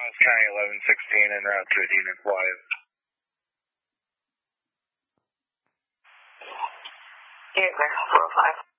County 1116 en route to a Demon Flight. Yeah, 405.